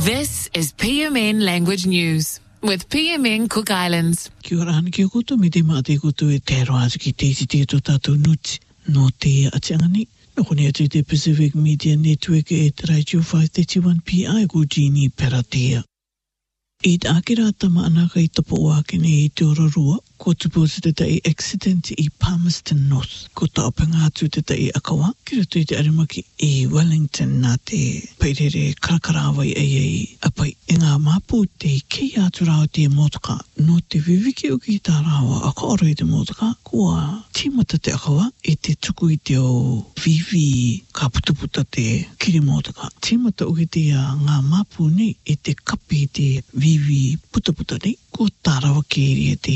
This is PMN Language News with PMN Cook Islands. Kia ora ana kia koutou me te mate koutou e te aroazi ki teisi te to tātou nuti no te atiangani. Nokone atu te Pacific Media Network e te Radio 531 PI ko Jeannie Peratea. I te akira tama anaka I tapo wakene I te ororua, ko tuposi te tai accident I Palmerston North, ko taopanga atu te tai akawa, kira tui te arimaki I Wellington nā te pairere karakarawai ai apai e ngā mapu te kei atu rao te motoka, no te viviki o ki tā rawa a ka oro I te motoka, kua tīmata te akawa e te tuku I te o vivi ka putuputa te kiri motoka. Tīmata o ki te ngā mapu nei e te kapi te vivi putuputa nei, ko tā rawa keri e te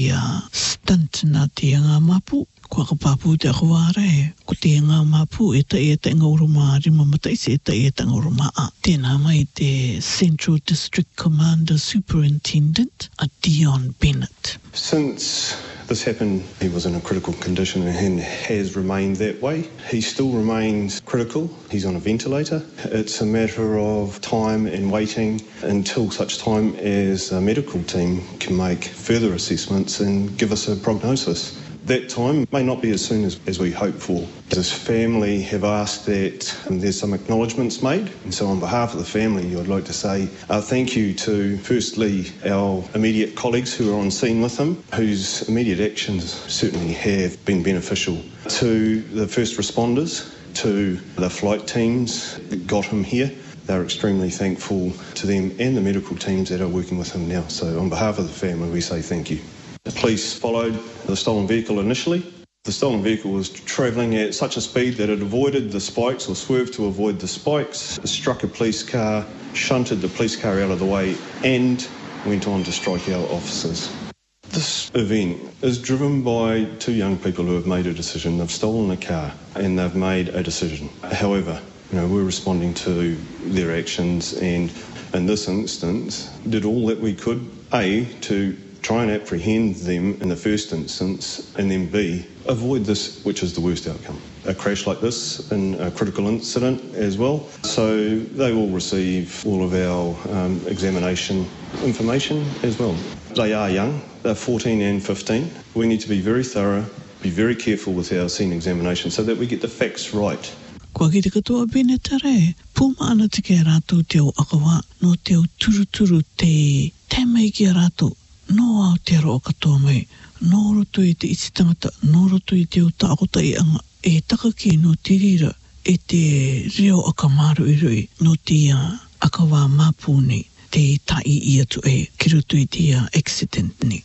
stunt nā te ngā mapu, kua ka papu te akawara e, ko te ngā mapu e tai e ngā uruma rima mataisi e tai e ngā uruma a. Tēnā mai te Central District Commander Superintendent, a Dion Bennett. Since this happened, he was in a critical condition and has remained that way. He still remains critical. He's on a ventilator. It's a matter of time and waiting until such time as a medical team can make further assessments and give us a prognosis. That time may not be as soon as we hope for. His family have asked that there's some acknowledgements made, and so on behalf of the family I'd like to say thank you to firstly our immediate colleagues who are on scene with him, whose immediate actions certainly have been beneficial, to the first responders, to the flight teams that got him here. They're extremely thankful to them and the medical teams that are working with him now. So on behalf of the family we say thank you. The police followed the stolen vehicle initially. The stolen vehicle was travelling at such a speed that it avoided the spikes or swerved to avoid the spikes. It struck a police car, shunted the police car out of the way and went on to strike our officers. This event is driven by two young people who have made a decision. They've stolen a car and they've made a decision. However, we're responding to their actions and in this instance did all that we could, A, to try and apprehend them in the first instance, and then B, avoid this, which is the worst outcome. A crash like this in a critical incident as well. So they will receive all of our examination information as well. They are young, they're 14 and 15. We need to be very thorough, be very careful with our scene examination so that we get the facts right. Kua ki te katoa bine tare, puma ana te kia rātou te o akawa, no te o turuturu te mei kia rātou. No au te aro o katoa mai, no roto I te iti tangata, no roto I te o tākota I anga, e takaki no te rira, e te reo akamaru I rui, no te akawa mapu nei, te tai I atu e, ki roto I te accident nei.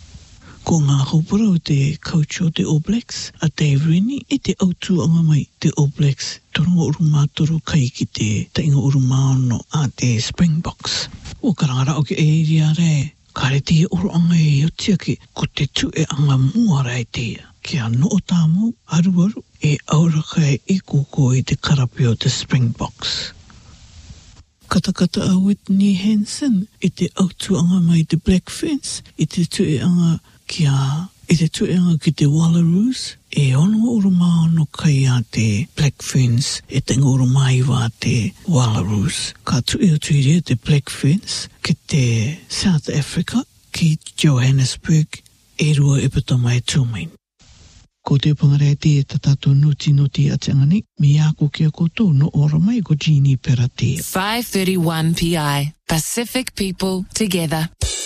Ko ngā haupura o te coach o te All Blacks, a Dave Rennie, e te autu anga mai, te All Blacks, torongo urumātoru kai ki te tainga urumāono a te Springboks. O karangara o ke e ria re, kare te oro anga e otiaki, ko te tu e anga mua rai te, kia no o tāmu, aru e auraka e koko I te karapi o te Springboks. Katakata a Whitney Hansen, I te autu anga mai te Black Ferns, I te tu e anga ki te Wallaroos, e ono urumāono kai a te Black Ferns, e te ngurumaiwa te Wallaroos. Ka tui o tui te Black Ferns, ki te South Africa, ki Johannesburg, e rua e pata mai tūmain. Ko te pangare te tātou nuti atiangani, mi ako kia koutou no ora mai ko Jeannie Peratea. 531 PI, Pacific people together.